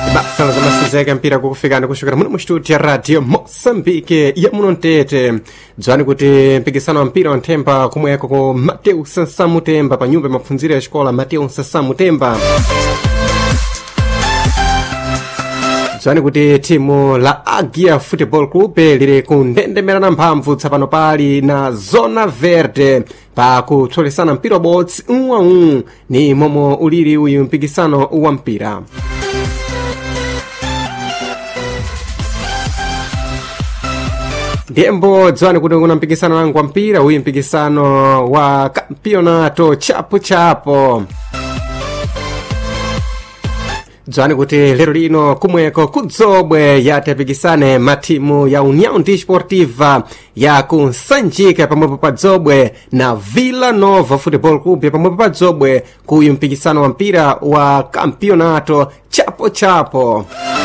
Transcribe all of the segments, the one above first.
Basta zamasizeka mpira kukufikana kushukira muno mu studio ya Radio Mozambique ya muno Ntete. Dzwani kuti mpikisano wa mpira wa nthemba kumweko ku Mateu Sansamutemba pa nyumba ya mapfundziro ya xikola Mateu Sansamutemba. Dzwani kuti timu la Agia Football Club liri kundendemerana mphamvu tsapano pali na Zona Verde pa kutsolesana mpira wa botsi ni momo uliri uyu mpikisano wa mpira. Ndiembo dzwani kuti kuna mpikisano wangu wa mpira uyu mpikisano wa Campeonato Chapo Chapo. Dzwani kuti lero lino kumweko kudzobwe yatapikisane matimu ya União Desportiva ya kunsanjika pamwepo pa dzobwe na Vila Nova Football Club pamwepo pa dzobwe kuyu mpikisano wa mpira wa Campeonato Chapo Chapo.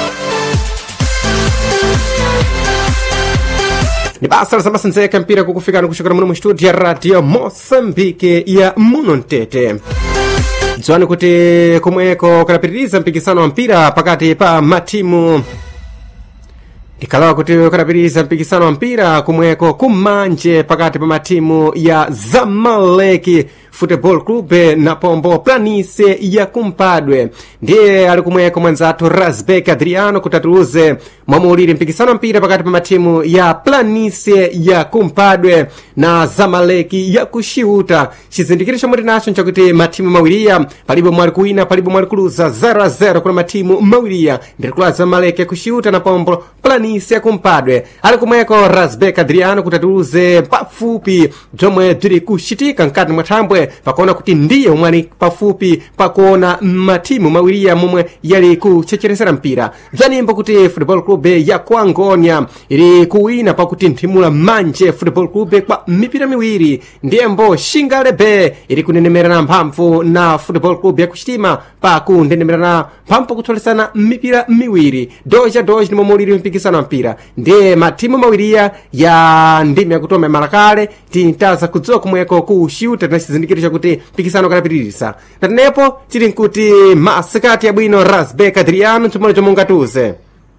Ni basa la samasanzeka mpira kukufikana kushukura muno mu studio ya Radio Mozambique ya muno Ntete. Dzwani kuti kumweko kanapitiriza mpikisano wa mpira pakati pa matimu. Ikalawa kuti kanapitiriza mpikisano wa mpira kumweko kumanje pakati pa matimu ya Zamaleki Football Club na Pombo Planice ya Kumpadwe. Ndiye ali kumweko mwanzatu Razbek Adriano kutatuluze mwamuliri mpikisano mpira pakati pa matimu ya Planice ya Kumpadwe na Zamaleki ya Kushiuta. Chizindikiro chomwe tinacho nchakuti matimu mawiriya palibo mwali kuwina palibo mwali kuluza 0-0 kuna matimu mawiriya ndikula Zamaleki ya Kushiuta na Pombo Planice ya Kumpadwe. Ali kumweko Razbek Adriano kutatuluze pafupi jomwe dhiri kushitika nkati mwatambwe pakuona kuti ndiye umwani pafupi pakuona matimu mawiriya momwe yali kuchecheresera mpira. Dzanimbo kuti Football Club ya Kuangonia ili kuwina pakuti nthimula Manje Football Club kwa mipira miwiri. Ndiyembo Shingalebe ili kunenemerana mphamvu na Football Club ya Kuchitima pa kundenemerana mphamvu kutolesana mipira miwiri. Doja ni momuliri mpikisano mpira. Ndiye matimu mawiriya ya ndimi ya kutome malakale tintaza kudzoa kumweko kushiuta na chizindikiro kuti pikisano kanapitiriza. Natenepo tili nkuti masikati ya bwino Razbek Adriano chumone chomungatuze.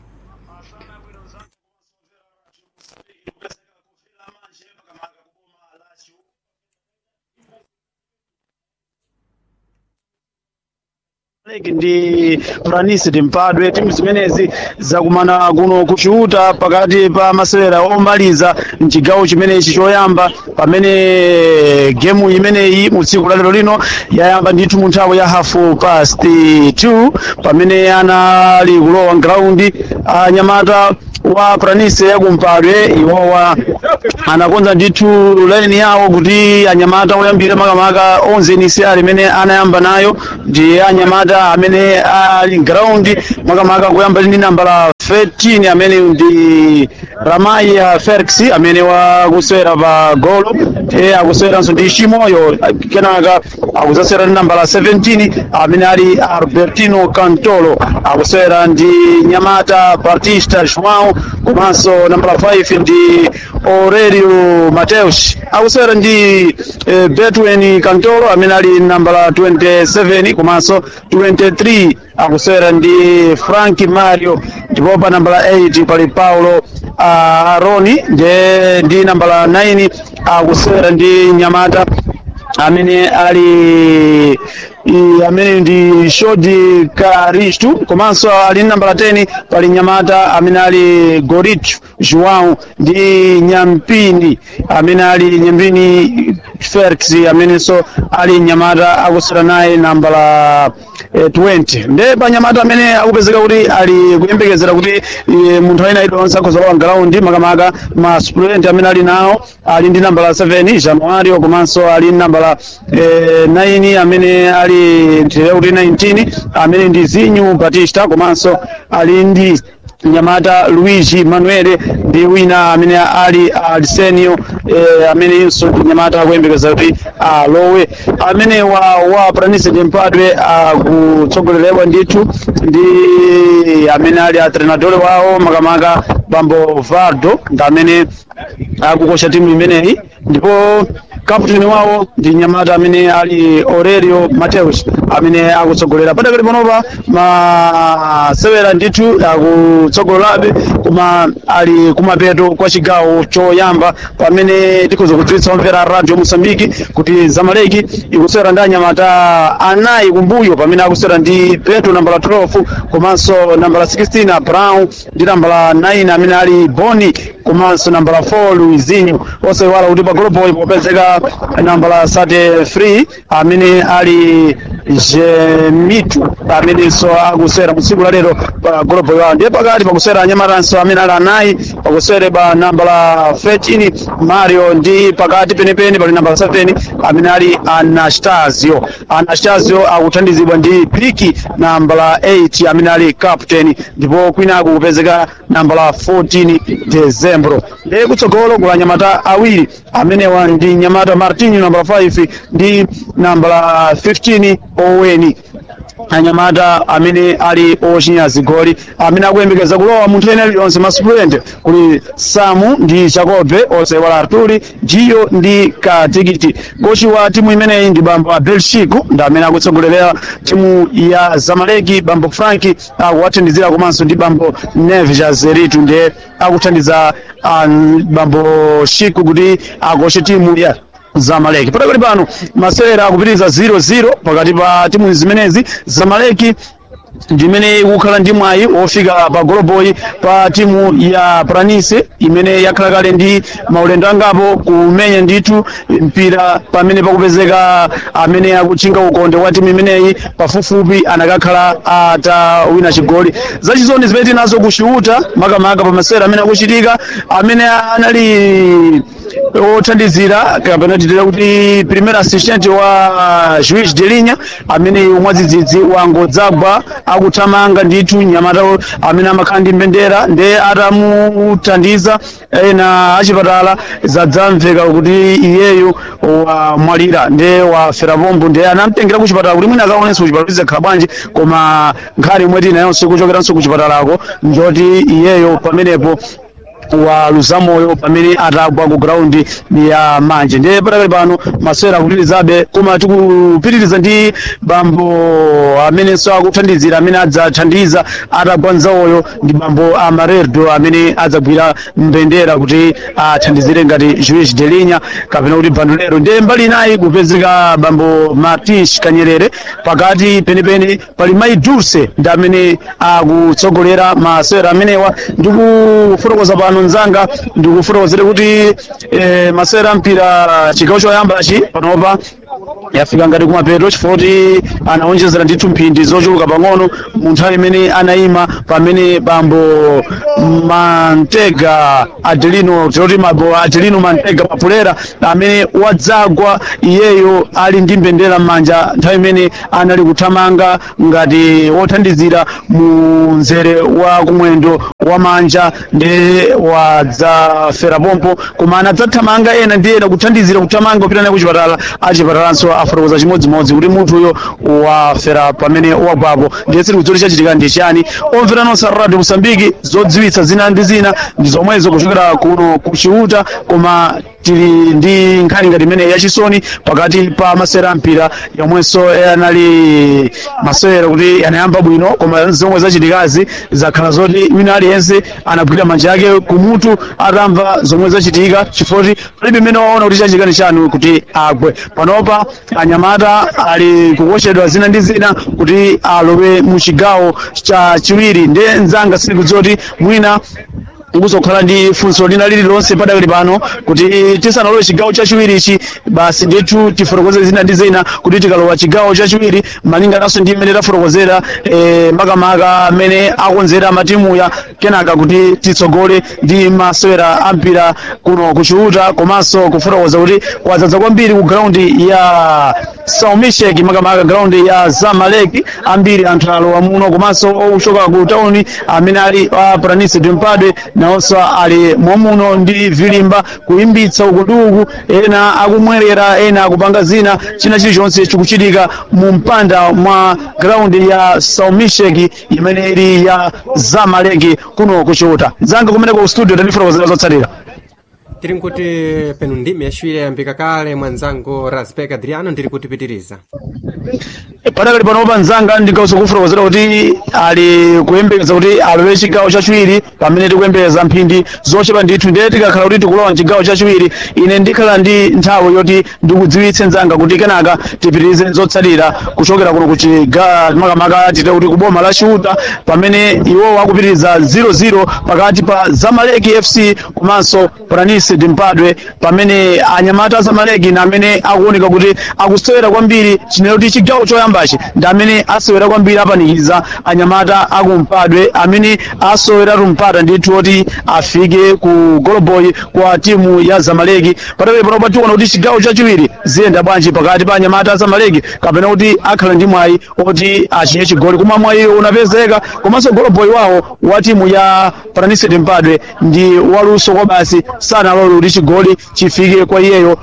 Ndi Planice Timpadwe timu zimenezi zakumana kuno kuchiuta pakati pa masewera omaliza mchigawo chimenechi choyamba pamene gemu imeneyi mu tsiku la lero lino yayamba ndithu mu nthawi ya 2:30 pamene anali kulowa ground anyamata wa Planice ya Kumpadwe iwowa anakonza ndithu line yawo kuti anyamata oyambira makamaka 11 initial imene anayamba nayo ndi anyamata amene ali ground makamaka kuyamba ndi nambala 13 amene ndi Ramaya Felix amene wakuswera pa golo akusweranso ndi Shimoyo kenaka akusasera ndi nambala 17 amene ali Albertino Cantolo akuswera ndi Nyamata Batista João komanso nambala 5 ndi Aurelio Mateus akuswera ndi Betwen Cantolo amene ali nambala 27 komanso 23 akuswera ndi Frank Mario ndipo pa nambala 8 pali Paulo Aroni ndi nambala 9 akuswera ndi Nyamata amene ali amene ndi Shodi Karistu komanso ali nambala 10 pali Nyamata amene ali Goricho João ndi Nyampini amene ali Nyampini Felix amene so ali Nyamata akuswera naye nambala 20 nde pa Nyamata amene akupezeka kuti ali kuyembekezera kuti munthu ayina idonsa kozalowa ground makamaka ma student amene ali nawo ali ndi nambala 7 January komanso ali nambala 9 amene ali kuti 19 amene ndi Zinho Batista komanso ali ndi Nyamata Luigi Manuele ndi wina amene ali Arsenio amene inso Nyamata akuyembekeza kuti alowe amene wa Planice Timpadwe akutsogoleredwa ndithu ndi amene ali atrenador wawo makamaka Bambo Valdo ndi amene akukosha timu imeneyi ndipo kapteni wawo ndi Nyamata amene ali Aurelio Mateus amene akutsogolera padakali panopa masewera ndithu akutsogolabe koma ali kumapeto kwa chigawo choyamba pamene tikhoza kudziwitsa omvera radio Mosambiki kuti Zamaleki ikusewera ndi anyamata anayi kumbuyo pamene akusewera ndi Petro nambala 12 komanso nambala 16 Brown ndi nambala 9 amene ali Boni komanso nambala 4 Luizinho. Osewala kuti pa group boy popezeka nambala 33 amene ali Jemitu amene so akusewera musiku la lero pa group boy wawo. Ndiye pakati pakusewera anyamatanso amene ali anayi pakusewera pa nambala 13 Mario ndi pakati penepene pali nambala 7 amene ali Anastasio akuthandizidwa ndi Piki nambala 8 amene ali captain ndipo kwinako kupezeka nambala 14 Dezembro. Ndiye kutsogolo kula nyamata awiri amenewa ndi nyamata Martinho nambala 5 ndi nambala 15 Oweni anyamata amene ali ochinya zigoli amene akuyembekeza kulowa munthu ene aliyonse masupulente kuli Samu ndi Chakobe osewala Arturi Gio ndi Katikiti. Kochi wa timu imeneyi ndi bambo Abel Chico ndi amene akutsogolera timu ya Zamaleki. Bambo Franki akuwathandizira komanso ndi bambo Neves Jazeritu ndiye akuthandiza bambo Chico kuti akoche timu ya Zamaleki. Patakali pano masewera akupitiriza 0-0 pakati pa timu zimenezi. Zamaleki ndimene ikukhala ndi mwayi ofika pa golo boy pa timu ya Pranise imene yakhala kale ndi maulendo angapo kumenya ndithu mpira pamene pakupezeka amene akutchinga ukonde wa timu imeneyi pafupifupi anakakhala atawina chigoli. Zachizoni zimene tinazo kuchiuta makamaka pa masewera amene akuchitika amene anali othandizira kapena titira kuti premier assistant wa Juiz de Linha amene umwadzidzidzi wangodzagwa akuthamanga ndithu nyamata amene amakhala ndi mbendera ndiye atamuthandiza ena achipatala zadzamveka kuti iyeyo wamwalira ndiye wafera pombo ndiye anamtengera kuchipatala kuti mwina akaonenso kuchipatala zikhala bwanji koma nkhani imwe tinayonso kuchokeranso kuchipatalako njoti iyeyo pamenepo wa luzamoyo pamene atagwa ku ground ya manje. Ndiye patakali pano masewera akupitirizabe koma tikupitiriza ndi bambo amene so akuthandizira amene adzathandiza atagwa nzawoyo ndi bambo Amarerdo amene adzagwira mbendera kuti athandizire ngati Juiz de Linha kapena kuti bandolero. Ndiye mbali nayi kupezeka bambo Martins Kanyerere pakati penepene pali Mai Dulce ndi amene akutsogolera masewera amenewa. Ndikufotokoza pano nzanga ndikufotokozera kuti masewera mpira chigawo choyambachi panopa yafika ngati kumapeto chifoti anaonjezera ndithu mphindi zochuluka pang'ono mu nthawi imene anayima pamene bambo Mantega Adelino toti bambo Adelino Mantega Papulera amene wadzagwa iyeyo ali ndi mbendera m'manja nthawi imene anali kuthamanga ngati wothandizira mu nzere wa kumwendo wa manja ndi wadzafera pompo koma anadzathamanga ena ndi ena kuthandizira kuthamanga kupita naye kuchipatala achipatalanso afotokoza chimodzimodzi kuti munthuyo wafera pamene wagwapo. Ndiye siri kudzoti chachitika ndi chani omvera nonse radio Mosambiki zodziwitsa zina ndi zina ndi zomwezo kuchokera kuno kuchiuta koma tili ndi nkhani ngati imene yachisoni pakati pa masewera mpira yomwenso anali masewera kuti anayamba bwino koma zomwe zachitikazi zakhala zoti wina aliyense anagwira manja ake kumutu atamva zomwe zachitika chifoti palibe mmene waona kuti chachitika ndi chani kuti agwe. Panopa anyamata ali kukochedwa zina ndi zina kuti alowe mu chigawo cha chiwiri. Ndiye nzanga sili kudzoti mwina kuzokhala ndi funso lina lililonse padakali pano kuti tisanalowe chigawo chachiwirichi basi ndithu tifotokoze zina ndi zina kuti tikalowa chigawo chachiwiri malingananso ndi mmene tafotokozera makamaka amene akonzera matimuya kenaka kuti titsogole ndi masewera ampira kuno kuchiuta komanso kufotokoza kuti wadzadza kwambiri ku ground ya Saumishek makamaka ground ya Zamaleki ambiri anthu alowa muno komanso ochoka ku town amene ali Pranise Dimpadwe nawonso ali mwamuno ndi vilimba kuimbitsa ukunduku ena akumwerera ena akupanga zina china chilichonse chikuchitika mu mpanda mwa ground ya Saumishek imene ili ya Zamaleki kuno kuchiuta. Zanga kumeneko ku studio tatifotokozera zotsatira. tiri nkuti penu ndimi yaciwire yambika kale mwanzangu Razbek Adriano ndiri kutipitiriza padakali pano panzanga ndikausa kufotokozera kuti ali kuyembekeza kuti alowe chigawo chachiwiri pamene tikuyembekeza mphindi zochepa ndithu ndiye tikakhala kuti tikulowa mchigawo chachiwiri ine ndikhala ndi nthawi yoti ndikudziwitse nzanga kuti kenaka tipitirize zotsatira kuchokera kuno makamaka tite kuti kuboma la Chiuta pamene iwo akupitiriza 0-0 pakati pa Zamaleki FC komanso Pranisi Dimpadwe pamene anyamata Zamaleki na amene akuoneka kuti akusewera kwambiri chinelo kuti chigawo choyambachi ndi amene asewera kwambiri apanikiza anyamata akumpadwe amene asewera tumpata ndithu kuti afike ku Goloboy kwa timu ya Zamaleki patabe pano pationa kuti chigawo chachiwiri ziyenda bwanji pakati pa anyamata Zamaleki kapena kuti akhala ndi mwayi oti achinye chigoli koma mwayi unapezeka komanso Goloboy wawo wa timu ya Pranisi Dimpadwe ndi waluso kwa basi sanalole kuti chigoli chifike kwa iyeyo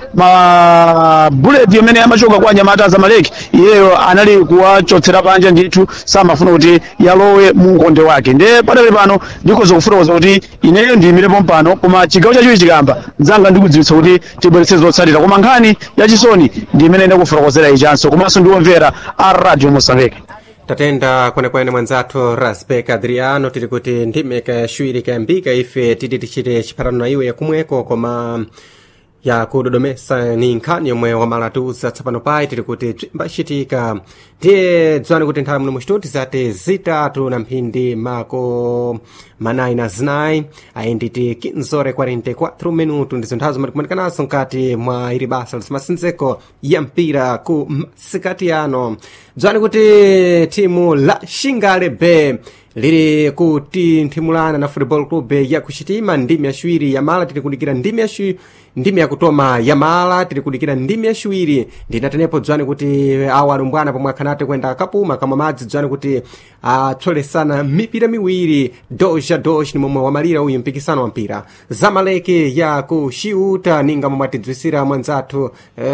bullet amene amachoka kwa anyamata Zamaleki iyeyo anali kuwachotsera panja ndithu samafuna kuti yalowe mu nkonde wake ndiye padabe pano ndikoza kufotokoza kuti ineyo ndiyimirepo mpano koma chigawo chachiwiri chikamba nzanga ndikudziwitsa kuti tibweretse zotsatira koma nkhani yachisoni ndi imene ndakufotokozera ichanso komanso ndiwomvera a Radio Mozambique tatenda kwenekwene mwanzathu Razbek Adriano tiri kuti ndimeka yaciwiri kayambika ife titi tichite chiphatano na iwe yakumweko koma yakudodomesa ni nkhani yomwe wamalatuza tsapano pai tiri kuti bzimbacitika ndiye dzwani kuti nthawi muno mucituti zati zitatu na mphindi mako manayi na zinayi ayinditi 15:44 minuto ndizo nthawi zomwe tikumanikanazo nkati mwa ili basa lisimasinzeko ya mpira ku masikati ano dzwani kuti timu la Xingale B liri kutinthimulana na Football Club ya kuchitima ndimi yaciwiri yamala tiri kudikira ndimi yakutoma yamala tiri kudikira ndimi yaciwiri ndinatenepo dzwani kuti awo alumbwana pomwe akhanati kwenda kapuma kamwa madzi dzwani kuti atsolesana mipira miwiri doja ni momwe wamalira uyu mpikisano wa mpira Zamaleki ya ku Chiuta ninga momwe atidzwisira mwanzathu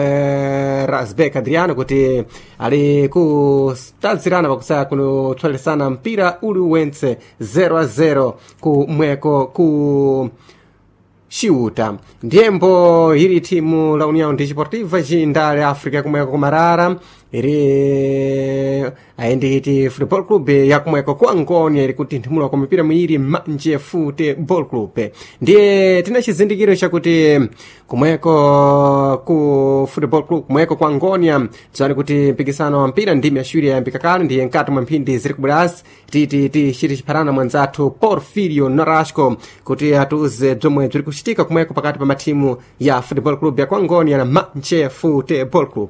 Razbek Adriano kuti ali kutazirana pakusaya kunotsolesana mpira uli uwentse 0-0 kumweko ku Chiuta ndiyembo ili timu la União Desportiva Jindale África kumweko kumarara ili ayenditi Football Club yakumweko kwa Ngônia ili kutinthimula kwa mipira miwiri Manje Football Club ndiye tina chizindikiro chakuti kumweko ku Football Club kumweko kwa Ngônia dzwani kuti mpikisano wa mpira ndimi yaciwiri yayambika kale ndiye nkati mwa mphindi ziri kubwerasi titi chiti chipharana mwanzathu Porfirio Norasco kuti atuze bzomwe bziri kuchitika kumweko pakati pa matimu ya Football Club ya kwa Ngônia na Manje Football Club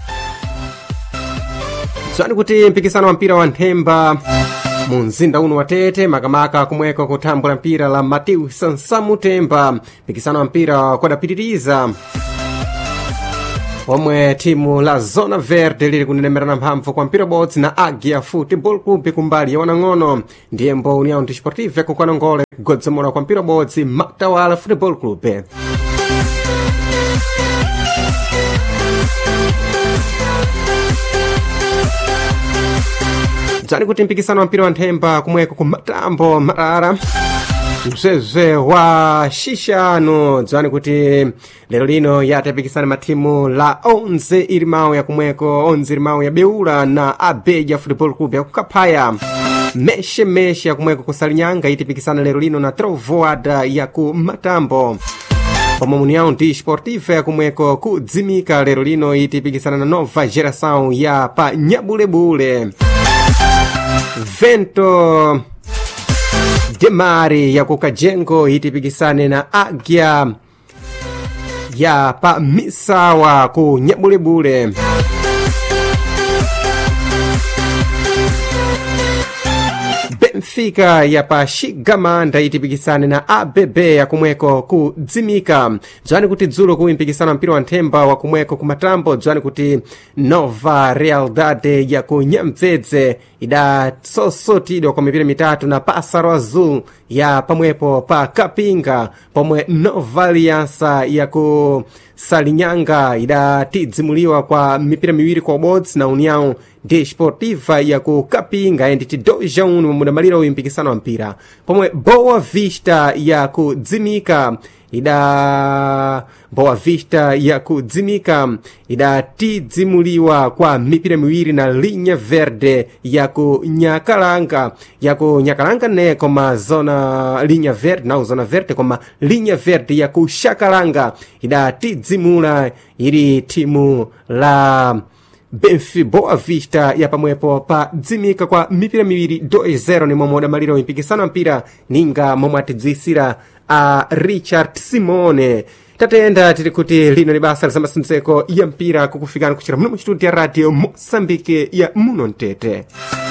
dzwani kuti mpikisano wa mpira wa nthemba mu mzinda uno wa Tete makamaka kumweko kuthambula mpira la Matiu Sansamu Temba mpikisano wa mpira kwadapitiriza omwe timu la Zona Verde liri kunenemerana mphamvu kwa mpira bodzi na Águia Football Club kumbali ya wanang'ono ndiyembo União Desportiva kukwanongole kugodzemula kwa mpira bodzi Matawala Football Club dzani kuti mpikisano wa mpira wa nthemba kumweko ku Matambo Marara mzwezwe wa xixano dzani kuti lero lino yatapikisana matimu la 11 irimawu ya kumweko 11 irimawu ya Beula na Abeja Football Club ya kukaphaya meshe ya kumweko kusalinyanga itipikisana lero lino na Trovoada ya ku Matambo pomwe União Desportiva ya kumweko kudzimika lero lino itipikisana na Nova Geração ya pa Nyabulebule Vento de Mari ya kukajengo itipikisane na Águia ya pa Misawa ku Nyabulebule Benfica ya pa Xigamanda itipikisane na ABB ya kumweko kudzimika dzwani kuti dzulo kuimpikisana mpira wa nthemba wa kumweko kumatambo dzwani kuti Nova Realidade ya ku Nyamdzedze idasosotidwa kwa mipira mitatu na Pássaro Azul ya pamwepo pa Kapinga pomwe Nova Aliança ya ku Salinyanga idatidzimuliwa kwa mipira miwiri kwa ubodzi na União Desportiva ya ku Kapinga enditi 2-1 mudamalira uimpikisano wa mpira pomwe Boa Vista ya kudzimika Boa Vista yakudzimika idatidzimuliwa kwa mipira miwiri na linha verde yakunyakalanga ne koma zona linha verde na zona verde koma linha verde yakushakalanga idatidzimula ili timu la Boa Vista ya pamwepo pa dzimika kwa mipira miwiri 2-0 ni momwe udamaliza mpikisano mpira ninga momwe atidzisira a Richard Simone. Tatenda tiri kuti lino ni basa la masinzeko ya mpira kukufikana kuchira muno mu studio ya Radio Mosambike ya muno Ntete.